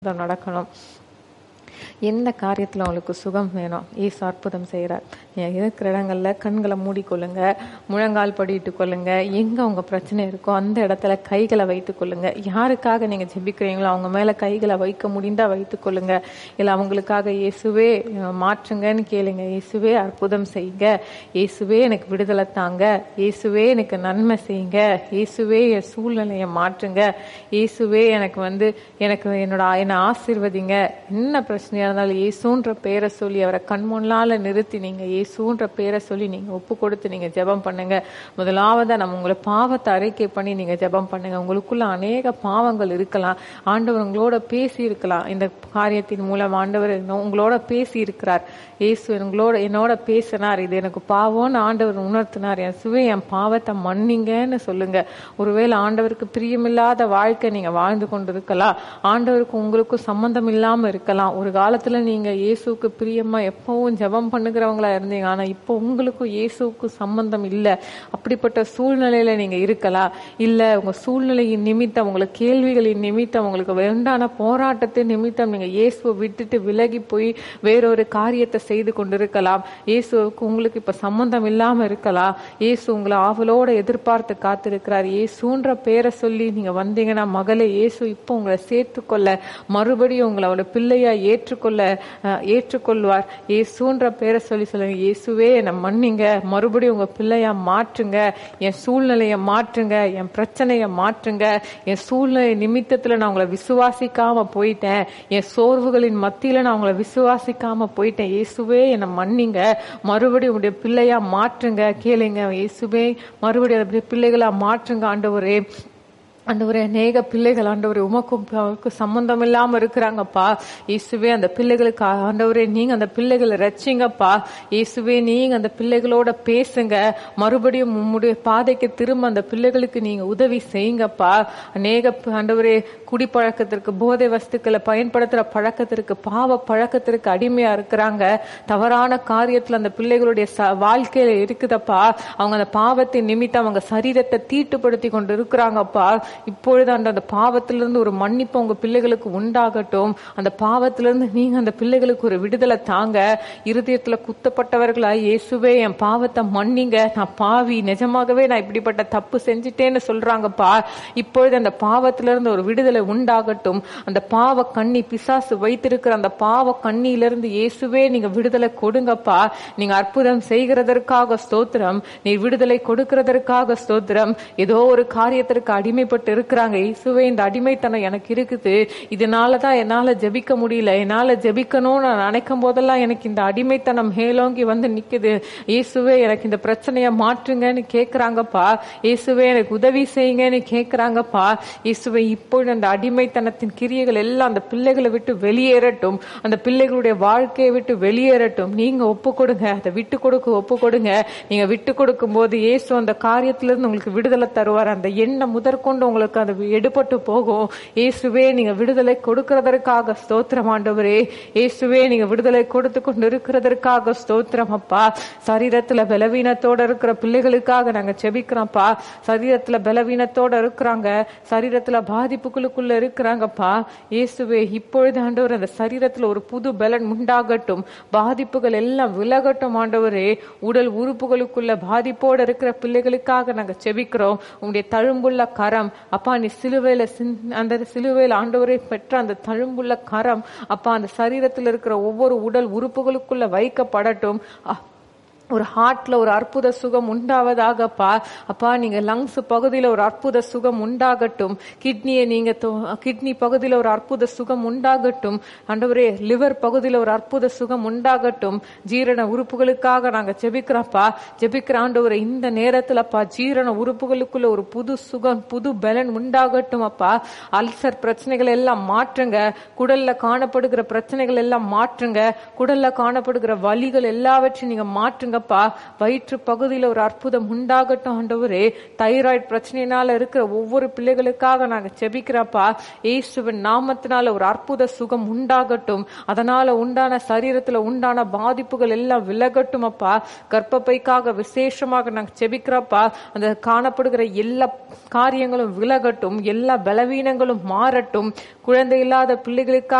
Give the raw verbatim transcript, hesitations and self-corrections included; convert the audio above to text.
நடக்கணும். எந்த காரியத்தில் உங்களுக்கு சுகம் வேணும், ஏசு அற்புதம் செய்கிறார். இருக்கிற இடங்கள்ல கண்களை மூடிக்கொள்ளுங்க, முழங்கால் படிட்டு கொள்ளுங்க. எங்க உங்க பிரச்சனை இருக்கோ அந்த இடத்துல கைகளை வைத்துக் கொள்ளுங்க. யாருக்காக நீங்க ஜெபிக்கிறீங்களோ அவங்க மேல கைகளை வைக்க முடிந்தா வைத்துக் கொள்ளுங்க. இல்ல அவங்களுக்காக இயேசுவே மாற்றுங்கன்னு கேளுங்க. இயேசுவே அற்புதம் செய்யுங்க, இயேசுவே எனக்கு விடுதலை தாங்க, இயேசுவே எனக்கு நன்மை செய்யுங்க, இயேசுவே என் சூழ்நிலையை மாற்றுங்க, இயேசுவே எனக்கு வந்து எனக்கு என்னோட என்னை ஆசீர்வதிங்க. என்ன பிரச்சனையா இருந்தாலும் இயேசுன்ற பேரை சொல்லி அவரை கண்முன்னால நிறுத்தி நீங்க இயேசுன்ற பேரை சொல்லி நீங்க ஒப்பு கொடுத்து நீங்க ஜெபம் பண்ணுங்க. முதலாவதா நம்ம உங்களை பாவத்தை அறிக்கை பண்ணி நீங்க ஜெபம் பண்ணுங்க. உங்களுக்குள்ள அநேக பாவங்கள் இருக்கலாம். ஆண்டவர் உங்களோட பேசி இருக்கலாம். இந்த காரியத்தின் மூலம் ஆண்டவர் உங்களோட பேசி இருக்கிறார். இயேசு உங்களோட என்னோட பேசினார், இது எனக்கு பாவம்னு ஆண்டவர் உணர்த்தினார், என் சுவை என் பாவத்தை மன்னிங்கன்னு சொல்லுங்க. ஒருவேளை ஆண்டவருக்கு பிரியமில்லாத வாழ்க்கை நீங்க வாழ்ந்து கொண்டு இருக்கலாம். ஆண்டவருக்கு உங்களுக்கும் சம்பந்தம் இல்லாம இருக்கலாம். ஒரு காலத்துல நீங்க இயேசுக்கு பிரியமா எப்பவும் ஜெபம் பண்ணுகிறவங்களா இருந்தீங்க. ஆனா இப்போ உங்களுக்கும் இயேசுக்கும் சம்பந்தம் இல்ல. அப்படிப்பட்ட சூழ்நிலையில நீங்க இருக்கலாம். இல்ல உங்க சூழ்நிலையின் நிமித்தம், உங்களுக்கு கேள்விகளின் நிமித்தம், உங்களுக்கு வேண்டான போராட்டத்தின் நிமித்தம் நீங்க இயேசுவை விட்டுட்டு விலகி போய் வேறொரு காரியத்தை செய்து கொண்டிருக்கலாம். இயேசுக்கு உங்களுக்கு இப்ப சம்பந்தம் இல்லாம இருக்கலாம். இயேசு உங்களை ஆவலோட எதிர்பார்த்து காத்திருக்கிறார். இயேசுன்ற பேரை சொல்லி நீங்க வந்தீங்கன்னா மகளே, இயேசு இப்போ உங்களை சேர்த்துக்கொள்ள, மறுபடியும் உங்களை அவளை பிள்ளையா ஏற்றுக்கொள்ள ஏற்றுக்கொள்வார். இயேசுன்ற பேரை சொல்லி சொல்லுங்க, இயேசுவே என்னை மன்னிங்க, மறுபடியும் உங்க பிள்ளையா மாற்றுங்க, என் சூழ்நிலையை மாற்றுங்க, என் பிரச்சனையை மாற்றுங்க, என் சூழ்நிலை நிமித்தத்துல நான் உங்களை விசுவாசிக்காம போயிட்டேன், என் சோர்வுகளின் மத்தியில நான் உங்களை விசுவாசிக்காம போயிட்டேன், இயேசுவே என்னை மன்னிங்க, மறுபடியும் உங்களுடைய பிள்ளையா மாற்றுங்க. கேளுங்க, இயேசுவே மறுபடியும் அப்படியே பிள்ளைகளா மாற்றுங்க. ஆண்டவரே ஆண்டவரே அநேக பிள்ளைகள் ஆண்டவரே உமக்கும் சம்பந்தம் இல்லாம இருக்கிறாங்கப்பா. இயேசுவே அந்த பிள்ளைகளுக்கு ஆண்டவரே நீங்க அந்த பிள்ளைகளை ரட்சிங்கப்பா. இயேசுவே நீங்க அந்த பிள்ளைகளோட பேசுங்க, மறுபடியும் உம்முடைய பாதைக்கு திரும்ப அந்த பிள்ளைகளுக்கு நீங்க உதவி செய்யுங்கப்பா. அநேக ஆண்டவரே குடிப்பழக்கத்திற்கு, போதை வஸ்துக்களை பயன்படுத்துற பழக்கத்திற்கு, பாவ பழக்கத்திற்கு அடிமையா இருக்கிறாங்க. தவறான காரியத்துல அந்த பிள்ளைகளுடைய வாழ்க்கையில இருக்குதப்பா. அவங்க அந்த பாவத்தின் நிமித்தம் அவங்க சரீரத்தை தீட்டுப்படுத்தி கொண்டு இருக்கிறாங்கப்பா. இப்பொழுது அந்த அந்த பாவத்திலிருந்து ஒரு மன்னிப்பு உங்க பிள்ளைகளுக்கு உண்டாகட்டும். அந்த பாவத்திலிருந்து நீங்க அந்த பிள்ளைகளுக்கு ஒரு விடுதலை தாங்க. இருதயத்துல குத்தப்பட்டவர்களா, இயேசுவே என் பாவத்தை மன்னிங்க, நான் பாவி, நிஜமாகவே நான் இப்படிப்பட்ட தப்பு செஞ்சுட்டேன்னு சொல்றாங்கப்பா. இப்பொழுது அந்த பாவத்திலிருந்து ஒரு விடுதலை உண்டாகட்டும். அந்த பாவ கண்ணி, பிசாசு வைத்திருக்கிற அந்த பாவ கண்ணியிலிருந்து இயேசுவே நீங்க விடுதலை கொடுங்கப்பா. நீங்க அற்புதம் செய்கிறதற்காக ஸ்தோத்திரம், நீ விடுதலை கொடுக்கிறதற்காக ஸ்தோத்திரம். ஏதோ ஒரு காரியத்திற்கு அடிமைப்பட்டு இருக்கிறாங்க. இயேசுவே இந்த அடிமைத்தனம் எனக்கு இருக்குது, இதனாலதான் என்னால ஜெபிக்க முடியல, என்னால ஜெபிக்கணும்னு நான் நினைக்கும் போதெல்லாம் எனக்கு இந்த அடிமைத்தனம் மேலோங்கி வந்து நிக்குது. இயேசுவே எனக்கு இந்த பிரச்சனைய மாற்றுங்கன்னு கேக்குறாங்கப்பா. இயேசுவே எனக்கு உதவி செய்யுங்கன்னு கேக்குறாங்கப்பா. இயேசுவே இப்பொழுது அந்த அடிமைத்தனத்தின் கிரியைகள் எல்லாம் அந்த பிள்ளைகளை விட்டு வெளியேறட்டும், அந்த பிள்ளைகளுடைய வாழ்க்கையை விட்டு வெளியேறட்டும். நீங்க ஒப்பு கொடுங்க, அதை விட்டு கொடுக்க ஒப்பு கொடுங்க. நீங்க விட்டு கொடுக்கும் போது இயேசு அந்த காரியத்திலிருந்து உங்களுக்கு விடுதலை தருவார். அந்த எண்ணம் முதற்கொண்டு உங்களுக்கு அது எடுபட்டு போகும். இயேசுவே நீங்க விடுதலை கொடுக்கிறதற்காக ஸ்தோத்திரம் ஆண்டவரே. இயேசுவே நீங்க விடுதலை கொடுத்து கொண்டு இருக்கிறதற்காக ஸ்தோத்திரம் அப்பா. சரீரத்துல பலவீனத்தோட இருக்கிற பிள்ளைகளுக்காக நாங்க செபிக்கிறோம்ப்பா. சரீரத்துல பலவீனத்தோட இருக்கிறாங்க, சரீரத்துல பாதிப்புகளுக்குள்ள இருக்கிறாங்கப்பா. இயேசுவே இப்பொழுது ஆண்டவர் அந்த சரீரத்துல ஒரு புது பலன் உண்டாகட்டும், பாதிப்புகள் எல்லாம் விலகட்டும் ஆண்டவரே. உடல் உறுப்புகளுக்குள்ள பாதிப்போட இருக்கிற பிள்ளைகளுக்காக நாங்க செபிக்கிறோம். உங்களுடைய தழும்புள்ள கரம் அப்பா, நீ சிலுவையில அந்த சிலுவையில் ஆண்டவரை பெற்ற அந்த தழும்புள்ள கரம் அப்பா அந்த சரீரத்தில் இருக்கிற ஒவ்வொரு உடல் உறுப்புகளுக்குள்ள வைக்கப்படட்டும். ஒரு ஹார்ட்ல ஒரு அற்புத சுகம் உண்டாவதாகப்பா. அப்பா நீங்க லங்ஸ் பகுதியில ஒரு அற்புத சுகம் உண்டாகட்டும். கிட்னியை நீங்க கிட்னி பகுதியில ஒரு அற்புத சுகம் உண்டாகட்டும் ஆண்டவரே. லிவர் பகுதியில ஒரு அற்புத சுகம் உண்டாகட்டும். ஜீரண உறுப்புகளுக்காக நாங்க ஜெபிக்கிறோம்ப்பா. ஜெபிக்கிற ஆண்டவரே இந்த நேரத்துலப்பா ஜீரண உறுப்புகளுக்குள்ள ஒரு புது சுகம், புது பலன் உண்டாகட்டும் அப்பா. அல்சர் பிரச்சனைகள் எல்லாம் மாற்றுங்க. குடல்ல காணப்படுகிற பிரச்சனைகள் எல்லாம் மாற்றுங்க. குடல்ல காணப்படுகிற வலிகள் எல்லாவற்றையும் நீங்க மாற்றுங்க சொல்லுங்கப்பா. வயிற்று பகுதியில ஒரு அற்புதம் உண்டாகட்டும் ஆண்டவரே. தைராய்டு பிரச்சனையினால இருக்கிற ஒவ்வொரு பிள்ளைகளுக்காக நாங்க செபிக்கிறப்பா. இயேசுவின் நாமத்தினால ஒரு அற்புத சுகம் உண்டாகட்டும். அதனால உண்டான சரீரத்துல உண்டான பாதிப்புகள் எல்லாம் விலகட்டும் அப்பா. கர்ப்பப்பைக்காக விசேஷமாக நாங்க செபிக்கிறப்பா. அந்த காணப்படுகிற எல்லா காரியங்களும் விலகட்டும், எல்லா பலவீனங்களும் மாறட்டும். குழந்தை இல்லாத பிள்ளைகளுக்காக